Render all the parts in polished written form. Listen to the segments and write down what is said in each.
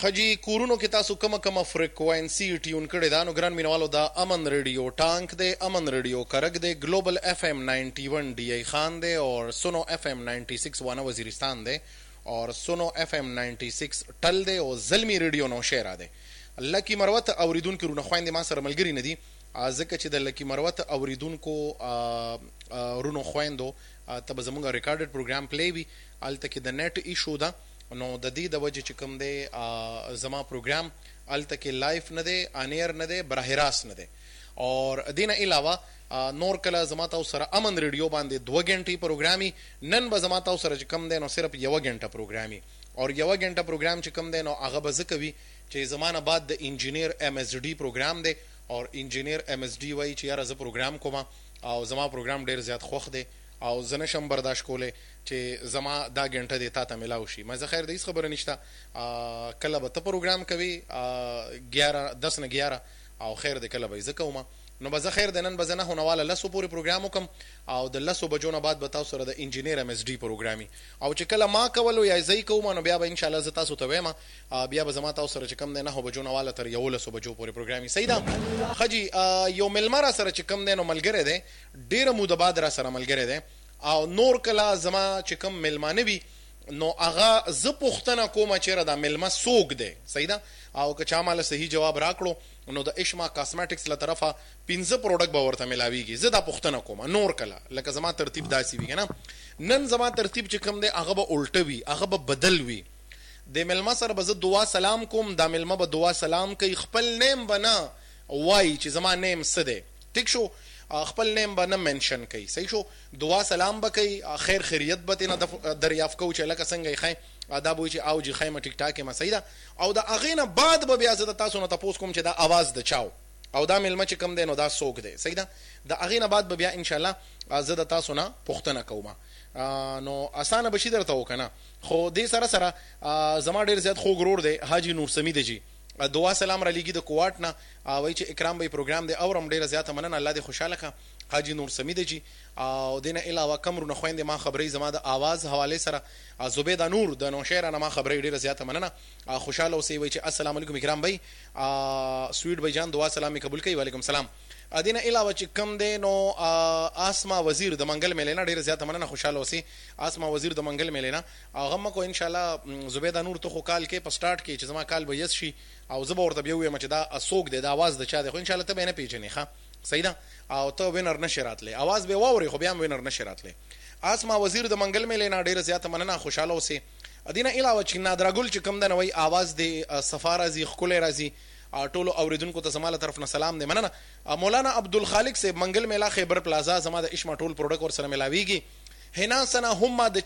خجی کورونو کې تاسو کومه فریکوئنسي ټیون کړی دا نو ګران مینوالو دا امن ریډیو ټانک دی، امن ریډیو کرک دی، گلوبل ایف ایم 91 D I Khan दे और सुनो F M 96 वाना वजीरिस्तान दे और सुनो एफ एम 96 टल दे और ज़ल्मी रेडियो नौशेरा दे। लकी मरवत اوریدون کې رونه خويندې ما سره ملګری ندي ځکه چې د لکی مروت اوریدون کو رونو خويندو ته به زمونږ ریکارډډ پروګرام پلی وي الته کې د نیټ ایشو ده نو د دې د وجه چې کوم دی زما پروګرام الته کې لایف نه دی انیر نه دی براه راست نه دی اور دینه علاوه نور کله زما تاسو سره امن ریډیو باندې 2 غنټې پروګرامي نن به زما تاسو سره چې کوم دی نو صرف 1 غنټه پروګرامي اور 1 غنټه پروګرام چې کوم دی نو هغه به زکوي چې زمانه بعد د انجینیر ام اس ډي پروګرام دی اور انجینیر ام اس ډي وای چې یاره زه پروګرام کوم او زما پروګرام ډیر زیات خوښ دی او زنه شم برداشت کوله چې زما دا غنټه دی تا ته ملاو شي مزه خیر د هیڅ خبره نشته کله به ته پروګرام کوي 11 10 نه 11 او خیر د کله به زه کوم نو به زه خیر د نن به زه نه هونواله لسو پورې پروګرام وکم او د لسو بجو نه بعد به تاسو سره د انجینیر ام اس ډي پروګرامي او چې کله ما کولو یا زی کوم نو بیا به ان شاء الله زه تاسو ته وایم بیا به زما تاسو سره چې کم نه بجو نه واله تر یو لسو بجو پورې پروګرامي صحیح ده خجی یو ملمر سره چې کم نه نو ملګری دی ډیر مو د بعد را سره ملګری دی او نور کله زما چې کم ملمانه وي نو هغه ز پوښتنه کومه چیرې دا ملما سوق دی صحیح ده او که چا مال صحیح جواب راکړو نو د اشما کاسمیټکس له طرفه 15 پروډکټ به ورته ملاويږي زه دا پوښتنه کوم نور کله لکه زما ترتیب داسي وي کنه نن زما ترتیب چې کوم دی هغه به الټوي هغه به بدل وي د ملما سره به زه دعا سلام کوم دا ملما به دعا سلام کوي خپل نیم بنا وای چې زما نیم څه دی ټیک شو خپل نیم به نه منشن کوي صحیح شو دعا سلام به کوي خیر خیریت به تنه دریافت کو چې لکه څنګه یې دا به چې او جی خیمه ټیک ټاک ما صحیح ده او دا اغینه بعد به بیا زه تاسو نه تاسو کوم چې دا आवाज د چاو او دا ملما چې کم دی نو دا سوق دی صحیح ده دا اغینه بعد به بیا ان شاء الله زه تاسو نه پوښتنه کوم نو اسانه بشي درته وکنه خو دې سره سره زما ډیر زیات خو غرور دی حاجی نور سمید جی دعا سلام را لګي د کوارټ نه وای چې اکرام به پروګرام دی اورم ډیره زیاته مننه الله دې خوشاله کا حاجی نور سمید جی او دینه علاوه کمرونه خويندې ما خبرې زما د आवाज حواله سره زبیده نور د نوشهره نه ما خبرې ډیره زیاته مننه خوشاله اوسې وای چې السلام علیکم اکرام بھائی سویټ بھائی جان دعا سلام قبول کړئ وعلیکم السلام دینه علاوه چې کم دی نو اسما وزیر د منګل میلینا ډیره زیاته مننه خوشاله اوسې اسما وزیر د منګل میلینا هغه مکو ان شاء الله زبیده نور ته خو کال کې په سٹارټ کې چې زما کال به یس شي او زه به ورته بیا وایم چې دا اسوک دی د आवाज د چا دی خو ان شاء الله ته به نه پیژنې ښه صحیح ده او ته وینر نشرات لې आवाज به واوري خو بیا وینر نشرات لې اسما وزیر د منګل میلینا ډیره زیاته مننه خوشاله اوسې ادینه علاوه چې نادرګل چې کم دنه وای आवाज دی سفارازي خکل رازي ټولو اوریدونکو ته زماله طرف نه سلام دی مننه مولانا عبدالخالق سے منګل میلا خیبر پلازا زما د اشما ټول پروډکټ ور سره ملاویږي هنا سنا هم د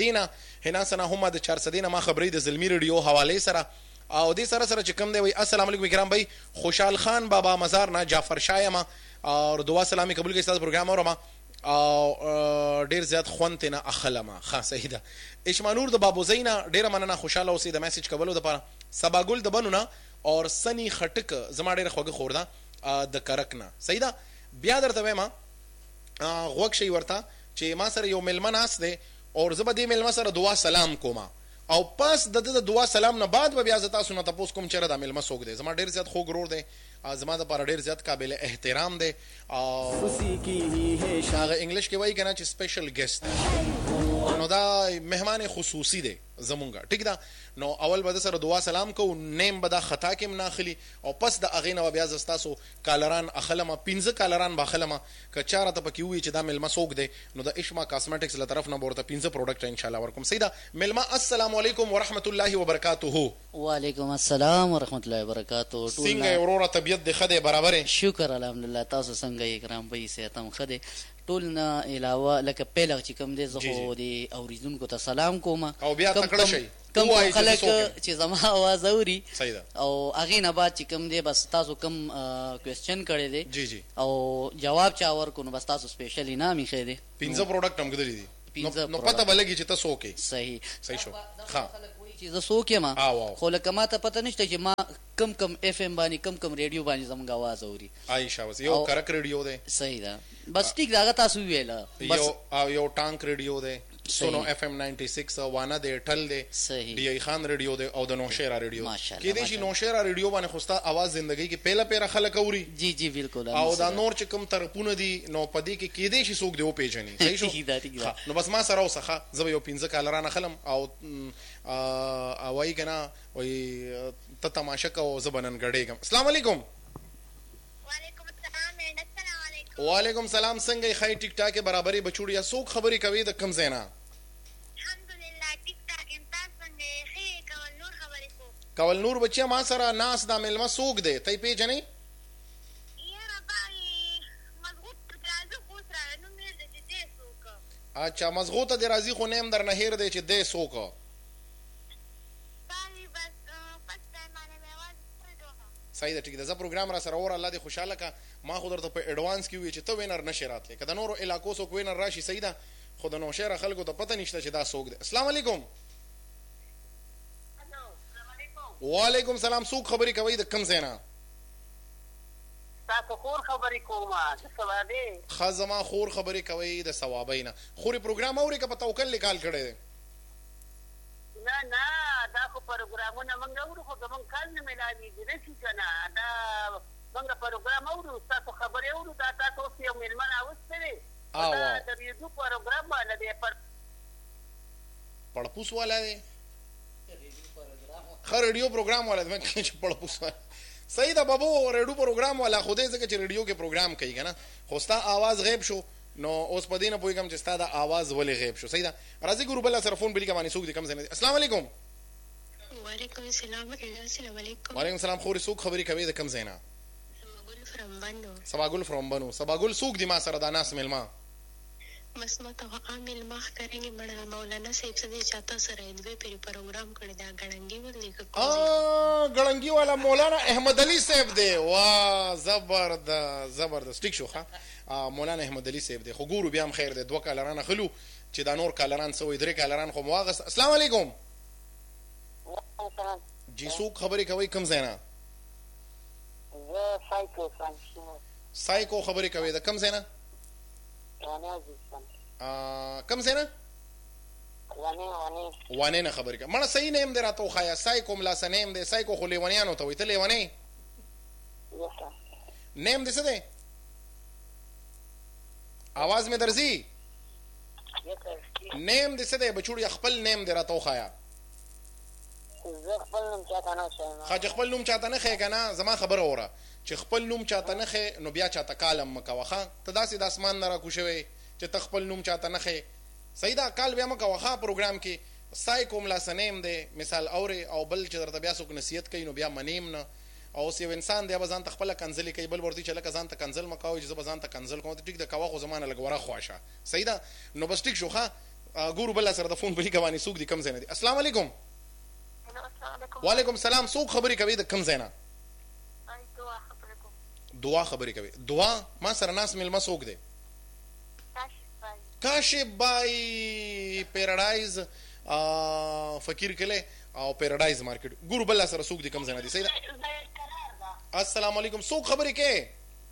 400 دینه ما خبرې د زلمی ریډیو حواله سره او دې سره سره چې کوم دی وای السلام علیکم کرام بھائی خوشحال خان بابا مزار نه جعفر شایما او دعا سلامي قبول کړئ تاسو پروګرام اورم او ډیر زیات خوانته نه اخلمه ښه صحیح ده اشمانور د بابو زینا ډیر مننه خوشاله اوسې د میسج کولو لپاره سباګل د بنونه اور سنی خټک زما ډیر خوګه خور ده د کرکنا صحیح ده بیا درته وایم غوښ شي ورته چې ما سره یو ملمن اس ده اور زبر دې ملما سره دعا سلام کوما او پس د دعا سلام نه بعد به بیا تاسو نه تاسو کوم چیرې د ملما سوګ دی زما ډیر زیات خو غرور دی زما د پر ډیر زیات قابل احترام دی او خوشي کی ہے شاغه انګلیش کې وایي کنه چې سپیشل ګیسټ نو دا مهمان خصوصي دی زمونږه ټیک ده نو اول به سره دعا سلام کو نیم به دا خطا کې مناخلی او پس د اغینه بیا زستاسو کالران اخلمه 15 کالران باخلمه ک چاره ته پکې وی چې دا ملما سوګ دی نو د اشما کاسمیټکس له طرف نه ورته 15 پروډکټ ان شاء الله ورکوم سیدا ملما السلام علیکم ورحمت الله وبرکاته وعلیکم السلام ورحمت الله وبرکاته څنګه اورور طبیعت د خده برابر شکر الحمدلله تاسو څنګه اکرام بھائی سهتم خده ټول نه علاوه لکه پیله چې کوم دې زه دی اوریدونکو ته سلام کوم او بیا تکړه شي کوم خلک چې زما आवाज اوري صحیح ده او اغه نه بعد چې کوم دې بس تاسو کوم کوېسچن کړی دی جی جی او جواب چا ورکو نو بس تاسو سپیشل انعام یې خې دی 15 پروډکټ هم غدري دي نو پته بلګي چې تاسو کې صحیح شو ها چې زه سوک یم خو لکه ما ته پته نشته چې ما کم اف ام باندې کم ریډیو باندې زموږ आवाज اوري عائشہ وس یو کرک ریډیو ده صحیح ده بس ټیک دا تاسو ویل بس یو ټانک ریډیو ده سونو اف ام 96 وانه دی ټل دی ډي ای خان ریډیو دی او د نوشیرا ریډیو کې دې شي نوشیرا ریډیو باندې خوستا आवाज زندگی کې پهلا پیرا خلک اوري جی جی بالکل او دا نور چې کوم طرفونه دي نو پدې کې دې شي څوک دی او پیژني صحیح شو نو بس ما سره اوسخه زه یو 15 کالرانه خلم او وای کنه وای ته تماشا کو زبنن غړېګم. السلام علیکم. وعلیکم سلام. څنګه خی ټیک ټاک برابرۍ بچوړیا څوک خبرې کوي د کم زینا؟ الحمدلله ټیک ټاک انتاز څنګه خی کول نور خبرې کو کول نور بچیا ما سره ناس دا ملما څوک دی ته پیژنې؟ یاره بای مضغوط درازه خو سره نو مې دې څوک. اچھا مضغوطه دی راضی خو نیم در نهیر دی چې دې څوک بای بس پس باندې مې واځ پړډو. صحیح ده ټیک ده. زه پروګرام را سره اور الله دې خوشاله کا. ما خو درته په اډوانس کې وی چې ته وینر نشې راتلی که د نورو علاقو څوک وینر راشي صحیح ده خو د نوشیره خلکو ته پته نشته چې دا څوک دی. السلام علیکم. وعلیکم سلام. څوک خبرې کوي د کم ځای نه؟ تاسو خور خبرې کومه د ثوابې ښه زما خور خبرې کوي د ثوابۍ نه. خورې پروګرام اورې که په توکل لیکال کړی دی؟ نه نه دا خو پروګرامونه موږ اورو خو زموږ کال نه میلاویږي رسي که نه دا موږ پروګرام اورو ستاسو خبرې اورو دا تاسو اوس یو مېلمه راوستی دی دا د ریډیو پروګرام والا دی پړپوس والا دی ښه ریډیو پروګرام والا دی چې پړپوس والا صحیح ده بابو ریډیو پروګرام والا خو دې ځکه چې ریډیو کې پروګرام کوي که نه خو ستا آواز غیب شو نو اوس په دې نه پوهېږم چې ستا د آواز ولې غیب شو. صحیح ده راځي ګورو بله سره فون بلیکه باندې څوک دی کم ځای نه دی. السلام علیکم. وعلیکم السلام. السلام علیکم. وعلیکم السلام. خورې څوک خبرې کوي د کم ځای نه؟ سباګل فرام بنو. سباګل څوک دی ما سره دا ناس مېلمه؟ مسمت او عامل مخ کریں بڑا مولانا صاحب سے چاہتا سر دوی پری پروگرام کړی دا غړنګي ولې غړنګي والا مولانا احمد علي صاحب دی. واه زبردست ټیک شو. ښه مولانا احمد علي صاحب دی خو ګورو بیا هم خیر دی 2 کالران خلو چې دا نور کالران سوی 3 کالران خو مواغس. السلام علیکم. جی څوک خبرې کوي کم ځای نه؟ سایکو خبرې کوي د کم ځای نه؟ کم ځای نه؟ وانې نه خبرې کوي. مړه صحیح نیم دی راته وښایه. سایکو ملاسه نیم دی. سایکو خو لیونیانو ته وایي. ته لیونی نیم دی څه دی؟ آواز مې درځي؟ نیم دی څه دی بچوړیا خپل نیم دی راته وښایه. ښه چې خپل نوم چاته نه ښیې که نه زما خبره اوره چې خپل نوم چاته نه ښې نو بیا چاته کالم مه کوه. ښه ته داسې د اسمان نه راکو شوی چې ته خپل نوم چاته نه ښې. صحیح ده کال بیا مه کوه. ښه پروګرام کې سایکو ملاسه نیم دی مثال اورې او بل چې درته بیا څوک نصیحت کوي نو بیا منیم نه. او اوس یو انسان دی به ځان ته خپله کنځلې کوي بل ورته چې لکه ځان ته کنځل مه کوئ چې زه به ځان ته کنځل کوم. ټیک ده کوه خو زما نه لږ وره خواشه. صحیح ده نو بس ټیک شو. ښه ګورو بله سره د فون په لیکه باندې څوک دي کم ځای نه دي. السلام علیکم. وعلیکم السلام. څوک خبرې کوي د کم ځای نه؟ دعا خبرې کوي. دعا ما سره ناس مېلمه څوک دی؟ کاشف بای پیراډایز فقیر کلی او پیراډایز مارکیټ. ګورو بل سره څوک دی کم ځای نه دی. صحیح ده. السلام علیکم. څوک خبرې کوي؟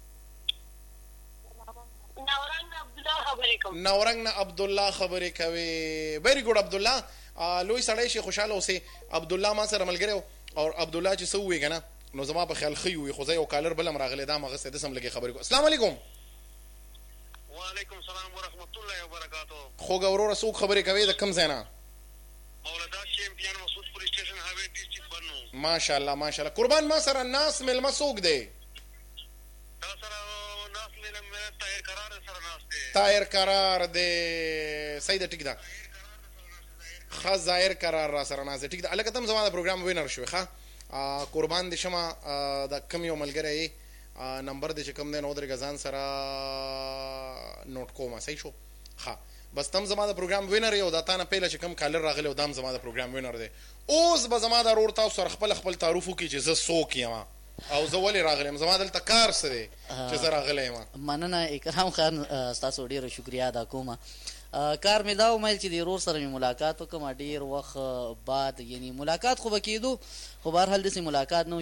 نورنګ نه عبدالله خبرې کوي. ویری ګډ عبدالله لوی سړی شي خوشاله اوسې. عبدالله ما سره ملګری او عبدالله چې څه ووایي که نه نو زما په خیال ښه وي خو زه یو کالر بل هم راغلی دا مغسې داسې هم لږې خبرې کوم. السلام علیکم. وعلیکم السلام ورحمت الله وبرکاتو. خوږه وروره څوک خبرې کوي د کم ځای نه؟ مولدا چیمپیون مسعود پولیس سټیشن هاوی ډسټرکټ بنو. ماشاءالله ماشاءالله. قربان ما سره ناس مېلمه څوک دی؟ تا سره ناس مېلمه طاهر قرار سره ناس دی. طاهر قرار دی. صحیح ده ټیک ده. ښه ظاهر قرار را سره ناس دی. ټیک ده هلکه ته هم زما د پروګرام وینر شوې. ښه قربان دې شمه د کم یو ملګری نمبر دې چې کوم دی نو ودرېږه ځان سره نوټ کومه. صحیح شو. ښه بس تم زما د پروګرام وینر یې او دا تا نه پهله چې کوم کالر راغلی او دا هم زما د پروګرام وینر دی. اوس به زما دا ورور تاسو سره خپل تعارف وکړي چې زه څوک یم او زه ولې راغلی یم زما دلته کار څه دی چې زه راغلی یم. مننه اکرام خان ستاسو ډېره شکریه ادا کومه. کار مې دا ومیل چې د ورور سره مې ملاقات وکړم ډېر وخت بعد یعنی ملاقات خو به کېدو خو بهرحال داسې ملاقات نه